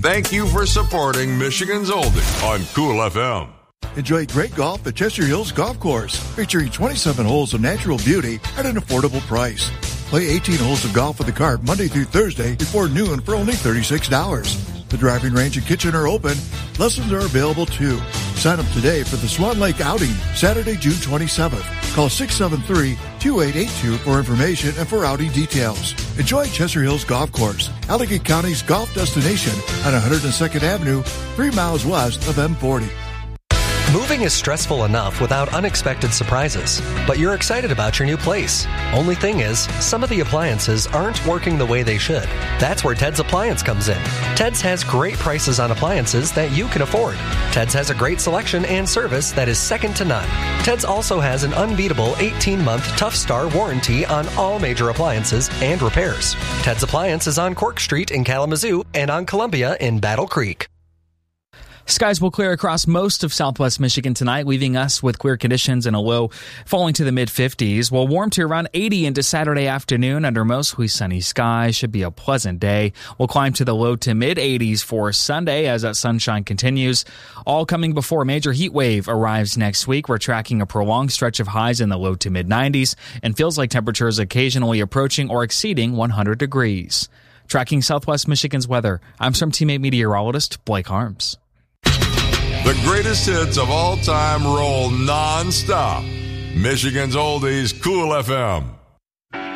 thank you for supporting Michigan's Oldie on Cool FM. Enjoy great golf at Chester Hills Golf Course, featuring 27 holes of natural beauty at an affordable price. Play 18 holes of golf with the cart Monday through Thursday before noon for only $36. The driving range and kitchen are open. Lessons are available too. Sign up today for the Swan Lake outing, Saturday, June 27th. Call 673-2882 for information and for outing details. Enjoy Chester Hills Golf Course, Allegheny County's golf destination on 102nd Avenue, 3 miles west of M40. Moving is stressful enough without unexpected surprises, but you're excited about your new place. Only thing is, some of the appliances aren't working the way they should. That's where Ted's Appliance comes in. Ted's has great prices on appliances that you can afford. Ted's has a great selection and service that is second to none. Ted's also has an unbeatable 18-month Tough Star warranty on all major appliances and repairs. Ted's Appliance is on Cork Street in Kalamazoo and on Columbia in Battle Creek. Skies will clear across most of southwest Michigan tonight, leaving us with clear conditions and a low falling to the mid-50s. We'll warm to around 80 into Saturday afternoon under mostly sunny skies. Should be a pleasant day. We'll climb to the low to mid-80s for Sunday as that sunshine continues. All coming before a major heat wave arrives next week. We're tracking a prolonged stretch of highs in the low to mid-90s and feels like temperatures occasionally approaching or exceeding 100 degrees. Tracking southwest Michigan's weather, I'm some teammate meteorologist Blake Harms. The greatest hits of all time roll non-stop. Michigan's Oldies, Cool FM.